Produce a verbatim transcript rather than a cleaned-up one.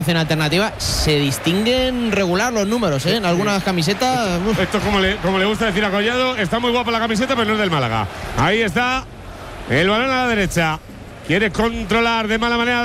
En alternativa se distinguen regular los números, ¿eh? En algunas camisetas. Uf. Esto es como le, como le gusta decir a Collado, está muy guapa la camiseta, pero no es del Málaga. Ahí está el balón a la derecha. Quiere controlar de mala manera